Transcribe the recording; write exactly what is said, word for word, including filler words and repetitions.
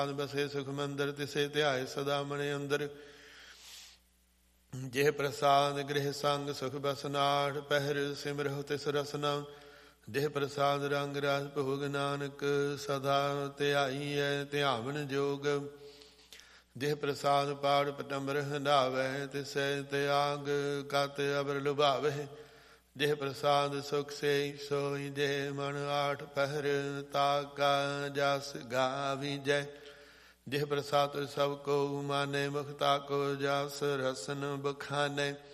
ਬਸੇ ਸੁਖ ਮੰਦਰ ਤਿਸੇ ਧਿਆਏ ਸਦਾ ਮਨ ਅੰਦਰ। ਜਿਹ ਪ੍ਰਸਾਦ ਗ੍ਰਹਿ ਸੰਗ ਸੁਖ ਬਸਨਾਠ ਪਹਿਰ ਸਿਮਰਹੁ ਤਿਸ ਰਸਨਾ। ਦੇਹ ਪ੍ਰਸਾਦ ਰੰਗ ਰਸ ਭੋਗ ਨਾਨਕ ਸਦਾ ਧਿਆਈਐ ਧਿਆਵਨ ਜੋਗ। ਦੇਹ ਪ੍ਰਸਾਦ ਪਾੜ ਪਟੰਬਰ ਹੰਡਾਵੈ ਤਿਸੈ ਤਿਆਗ ਕਤ ਅਬਰ ਲੁਭਾਵੈ। ਦੇਹ ਪ੍ਰਸਾਦ ਸੁਖ ਸੇ ਸੋਈ ਜੇ ਮਨ ਆਠ ਪਹਿਰ ਤਾਕਾ ਜਸ ਗਾਵੀਜੈ। ਦੇਹ ਪ੍ਰਸਾਦ ਸਭ ਕੋ ਮਾਨੈ ਮੁਖ ਤਾਕੋ ਜਸ ਰਸਨ ਬਖਾਨੈ।